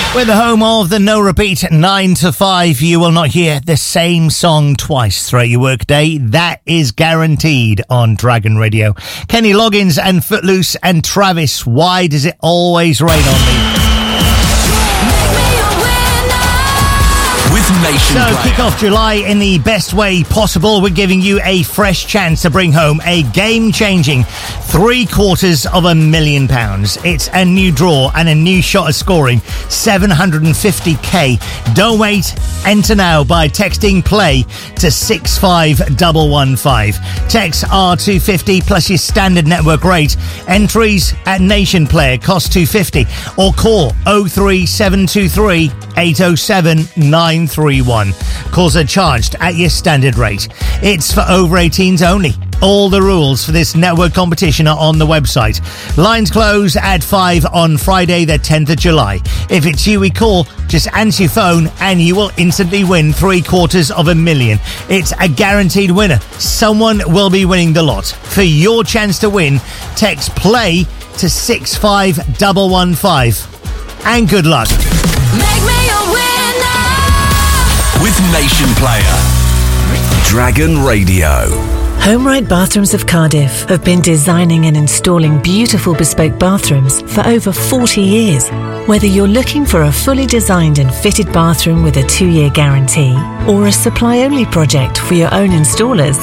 We're the home of the no repeat 9 to 5. You will not hear the same song twice throughout your workday. That is guaranteed on Dragon Radio. Kenny Loggins and Footloose and Travis, Why Does It Always Rain on Me? So kick off July in the best way possible. We're giving you a fresh chance to bring home a game-changing £750,000. It's a new draw and a new shot at scoring $750k. Don't wait. Enter now by texting play to 65115. Text R250 plus your standard network rate. Entries at Nation Player cost $250 or call 03723 807 931. Calls are charged at your standard rate. It's for over 18s only. All the rules for this network competition are on the website. Lines close at 5 on Friday, the 10th of July. If it's you we call, just answer your phone and you will instantly win $750,000. It's a guaranteed winner. Someone will be winning the lot. For your chance to win, text play to 65115. And good luck. Make me a winner with Nation Player. Dragon Radio. HomeRight Bathrooms of Cardiff have been designing and installing beautiful bespoke bathrooms for over 40 years. Whether you're looking for a fully designed and fitted bathroom with a 2-year guarantee or a supply-only project for your own installers,